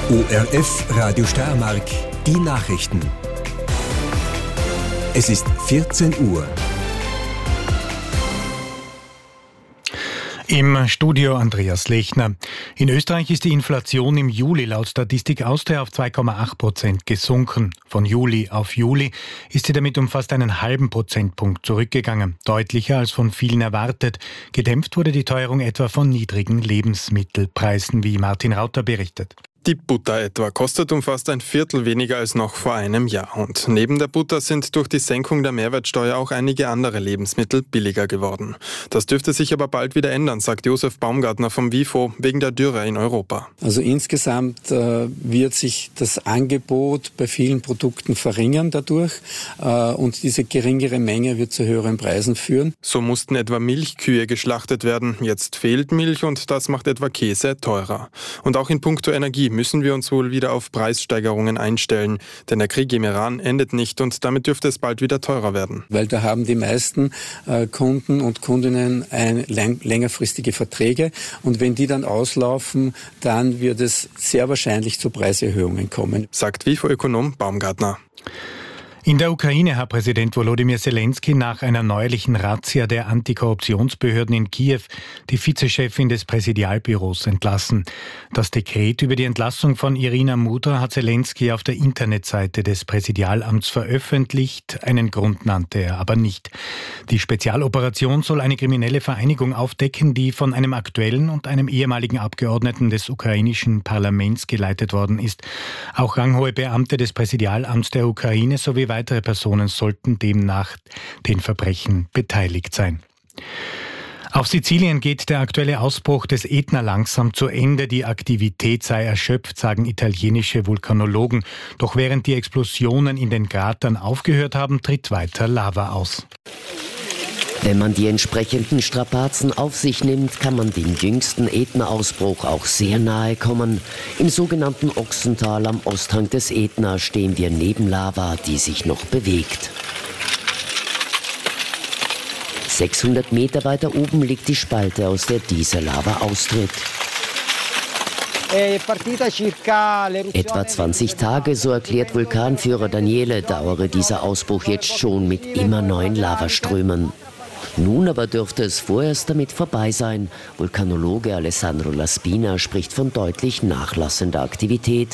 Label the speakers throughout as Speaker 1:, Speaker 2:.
Speaker 1: ORF Radio Steiermark, die Nachrichten. Es ist 14 Uhr.
Speaker 2: Im Studio Andreas Lechner. In Österreich ist die Inflation im Juli laut Statistik Austria auf 2,8% gesunken. Von Juli auf Juli ist sie damit um fast einen halben Prozentpunkt zurückgegangen. Deutlicher als von vielen erwartet. Gedämpft wurde die Teuerung etwa von niedrigen Lebensmittelpreisen, wie Martin Rauter berichtet.
Speaker 3: Die Butter etwa kostet um fast ein Viertel weniger als noch vor einem Jahr. Und neben der Butter sind durch die Senkung der Mehrwertsteuer auch einige andere Lebensmittel billiger geworden. Das dürfte sich aber bald wieder ändern, sagt Josef Baumgartner vom WIFO, wegen der Dürre in Europa.
Speaker 4: Also insgesamt wird sich das Angebot bei vielen Produkten verringern dadurch und diese geringere Menge wird zu höheren Preisen führen.
Speaker 3: So mussten etwa Milchkühe geschlachtet werden. Jetzt fehlt Milch und das macht etwa Käse teurer. Und auch in puncto Energie müssen wir uns wohl wieder auf Preissteigerungen einstellen. Denn der Krieg im Iran endet nicht und damit dürfte es bald wieder teurer werden.
Speaker 4: Weil da haben die meisten Kunden und Kundinnen längerfristige Verträge und wenn die dann auslaufen, dann wird es sehr wahrscheinlich zu Preiserhöhungen kommen.
Speaker 3: Sagt WIFO-Ökonom Baumgartner.
Speaker 2: In der Ukraine hat Präsident Volodymyr Zelensky nach einer neuerlichen Razzia der Antikorruptionsbehörden in Kiew die Vizechefin des Präsidialbüros entlassen. Das Dekret über die Entlassung von Irina Mudra hat Zelensky auf der Internetseite des Präsidialamts veröffentlicht. Einen Grund nannte er aber nicht. Die Spezialoperation soll eine kriminelle Vereinigung aufdecken, die von einem aktuellen und einem ehemaligen Abgeordneten des ukrainischen Parlaments geleitet worden ist. Auch ranghohe Beamte des Präsidialamts der Ukraine sowie weitere Personen sollten demnach den Verbrechen beteiligt sein. Auf Sizilien geht der aktuelle Ausbruch des Ätna langsam zu Ende. Die Aktivität sei erschöpft, sagen italienische Vulkanologen. Doch während die Explosionen in den Kratern aufgehört haben, tritt weiter Lava aus.
Speaker 5: Wenn man die entsprechenden Strapazen auf sich nimmt, kann man dem jüngsten Ätna-Ausbruch auch sehr nahe kommen. Im sogenannten Ochsental am Osthang des Ätna stehen wir neben Lava, die sich noch bewegt. 600 Meter weiter oben liegt die Spalte, aus der diese Lava austritt. Etwa 20 Tage, so erklärt Vulkanführer Daniele, dauere dieser Ausbruch jetzt schon mit immer neuen Lavaströmen. Nun aber dürfte es vorerst damit vorbei sein. Vulkanologe Alessandro Laspina spricht von deutlich nachlassender Aktivität.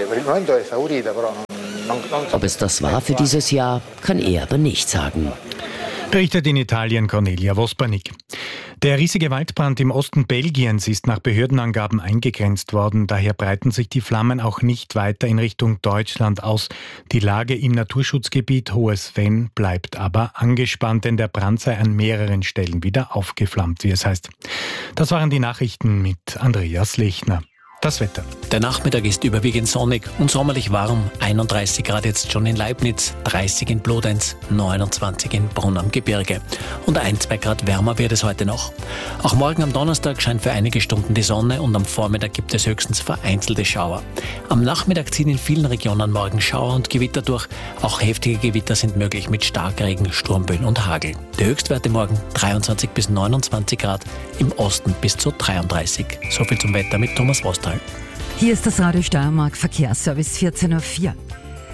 Speaker 5: Ob es das war für dieses Jahr, kann er aber nicht sagen.
Speaker 2: Berichtet in Italien Cornelia Vospanik. Der riesige Waldbrand im Osten Belgiens ist nach Behördenangaben eingegrenzt worden. Daher breiten sich die Flammen auch nicht weiter in Richtung Deutschland aus. Die Lage im Naturschutzgebiet Hohes Venn bleibt aber angespannt, denn der Brand sei an mehreren Stellen wieder aufgeflammt, wie es heißt. Das waren die Nachrichten mit Andreas Lechner. Das Wetter.
Speaker 6: Der Nachmittag ist überwiegend sonnig und sommerlich warm. 31 Grad jetzt schon in Leibniz, 30 in Bludenz, 29 in Brunn am Gebirge. Und 1-2 Grad wärmer wird es heute noch. Auch morgen am Donnerstag scheint für einige Stunden die Sonne und am Vormittag gibt es höchstens vereinzelte Schauer. Am Nachmittag ziehen in vielen Regionen morgen Schauer und Gewitter durch. Auch heftige Gewitter sind möglich mit Starkregen, Sturmböen und Hagel. Die Höchstwerte morgen 23 bis 29 Grad, im Osten bis zu 33. Soviel zum Wetter mit Thomas Rostal.
Speaker 7: Hier ist das Radio Steiermark Verkehrsservice 14.04 Uhr.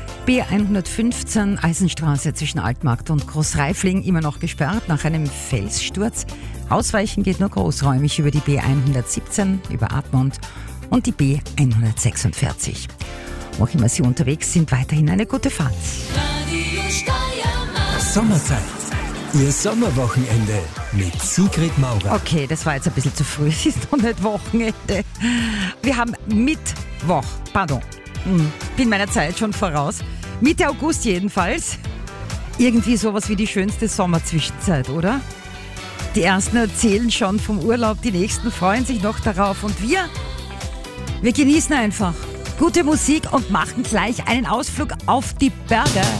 Speaker 7: B115 Eisenstraße zwischen Altmarkt und Großreifling immer noch gesperrt nach einem Felssturz. Ausweichen geht nur großräumig über die B117, über Admont und die B146. Wo auch immer Sie unterwegs sind, weiterhin eine gute Fahrt.
Speaker 1: Radio Steiermark. Sommerzeit. Ihr Sommerwochenende mit Sigrid Maurer.
Speaker 7: Okay, das war jetzt ein bisschen zu früh. Es ist noch nicht Wochenende. Wir haben Mittwoch. Pardon. Bin meiner Zeit schon voraus. Mitte August jedenfalls. Irgendwie sowas wie die schönste Sommerzwischenzeit, oder? Die Ersten erzählen schon vom Urlaub, die Nächsten freuen sich noch darauf. Und wir genießen einfach gute Musik und machen gleich einen Ausflug auf die Berge.